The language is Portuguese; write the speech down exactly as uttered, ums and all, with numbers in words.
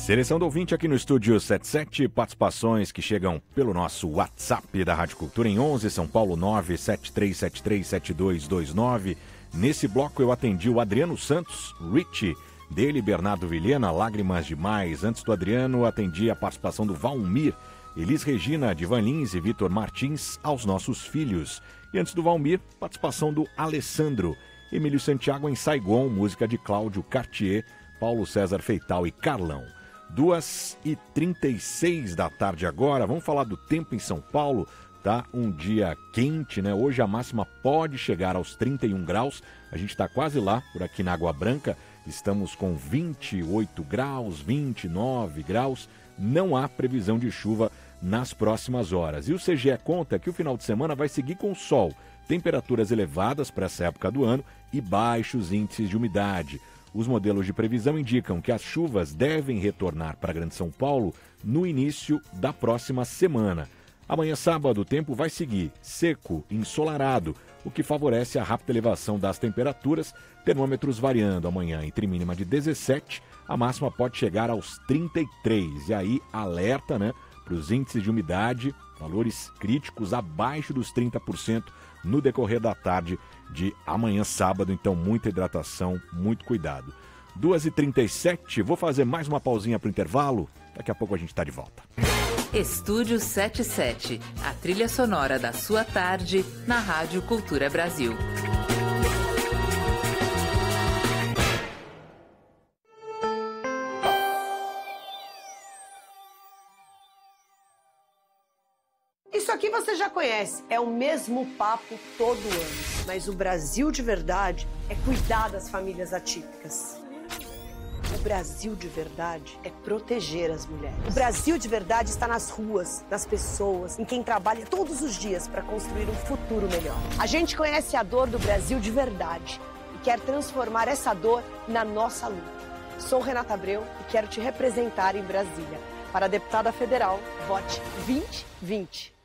Seleção do ouvinte aqui no Estúdio setenta e sete, participações que chegam pelo nosso WhatsApp da Rádio Cultura em onze, São Paulo nove sete três sete três sete dois dois nove. Nesse bloco eu atendi o Adriano Santos, Rich, dele Bernardo Vilhena, Lágrimas Demais. Antes do Adriano, atendi a participação do Valmir, Elis Regina, Divan Lins e Vitor Martins, Aos Nossos Filhos. E antes do Valmir, participação do Alessandro, Emílio Santiago em Saigon, música de Cláudio Cartier, Paulo César Feital e Carlão. duas e trinta e seis da tarde agora, vamos falar do tempo em São Paulo, tá? Um dia quente, né? Hoje a máxima pode chegar aos trinta e um graus, a gente está quase lá, por aqui na Água Branca, estamos com vinte e oito graus, vinte e nove graus, não há previsão de chuva nas próximas horas. E o C G E conta que o final de semana vai seguir com sol, temperaturas elevadas para essa época do ano e baixos índices de umidade. Os modelos de previsão indicam que as chuvas devem retornar para a Grande São Paulo no início da próxima semana. Amanhã, sábado, o tempo vai seguir seco, ensolarado, o que favorece a rápida elevação das temperaturas, termômetros variando amanhã entre mínima de dezessete, a máxima pode chegar aos trinta e três. E aí, alerta, né, para os índices de umidade, valores críticos abaixo dos trinta por cento no decorrer da tarde de amanhã, sábado. Então, muita hidratação, muito cuidado. duas e trinta e sete, vou fazer mais uma pausinha para o intervalo. Daqui a pouco a gente está de volta. Estúdio setenta e sete, a trilha sonora da sua tarde na Rádio Cultura Brasil. Isso aqui você já conhece, é o mesmo papo todo ano. Mas o Brasil de verdade é cuidar das famílias atípicas. O Brasil de verdade é proteger as mulheres. O Brasil de verdade está nas ruas, nas pessoas, em quem trabalha todos os dias para construir um futuro melhor. A gente conhece a dor do Brasil de verdade e quer transformar essa dor na nossa luta. Sou Renata Abreu e quero te representar em Brasília. Para a deputada federal, vote vinte vinte.